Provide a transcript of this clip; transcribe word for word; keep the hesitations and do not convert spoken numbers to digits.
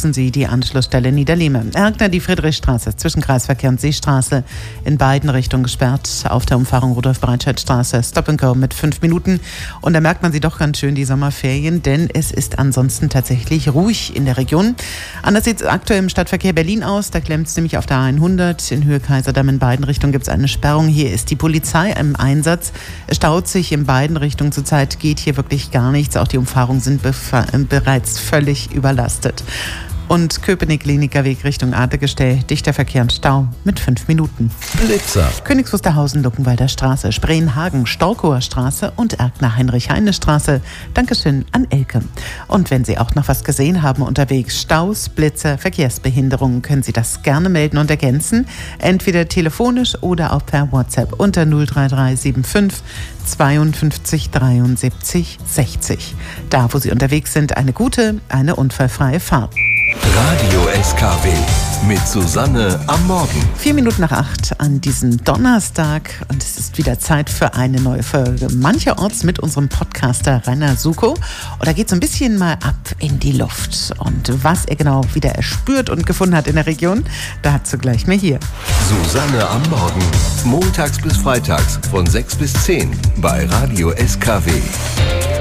nutzen Sie die Anschlussstelle Niederlehme. Erkner, die Friedrichstraße zwischen Kreisverkehr und Seestraße in beiden Richtungen gesperrt. Auf der Umfahrung Rudolf-Breitscheid-Straße Stop and Go mit fünf Minuten. Und da merkt man sie doch ganz schön, die Sommerferien, denn es ist ansonsten tatsächlich ruhig in der Region. Anders sieht es aktuell im Stadtverkehr Berlin aus. Da klemmt es nämlich auf der A hundert. In Höhe Kaiserdamm in beiden Richtungen gibt es eine Sperrung. Hier ist die Polizei im Einsatz. Es staut sich in beiden Richtungen. Zurzeit geht hier wirklich gar nichts. Auch die Umfahrungen sind befa- bereits völlig überlastet. Und Köpenick-Kliniker Weg Richtung Artegestell, dichter Verkehr und Stau mit fünf Minuten. Blitzer. Königs Wusterhausen, Luckenwalder Straße, Spreenhagen, Storkower Straße und Erkner Heinrich-Heine-Straße. Dankeschön an Elke. Und wenn Sie auch noch was gesehen haben unterwegs, Staus, Blitzer, Verkehrsbehinderungen, können Sie das gerne melden und ergänzen. Entweder telefonisch oder auch per WhatsApp unter null drei drei sieben fünf zweiundfünfzig dreiundsiebzig sechzig. Da, wo Sie unterwegs sind, eine gute, eine unfallfreie Fahrt. Radio S K W mit Susanne am Morgen. Vier Minuten nach acht an diesem Donnerstag und es ist wieder Zeit für eine neue Folge. Mancherorts mit unserem Podcaster Rainer Suko. Und da geht so ein bisschen mal ab in die Luft. Und was er genau wieder erspürt und gefunden hat in der Region, dazu gleich mehr hier. Susanne am Morgen. Montags bis freitags von sechs bis zehn bei Radio S K W.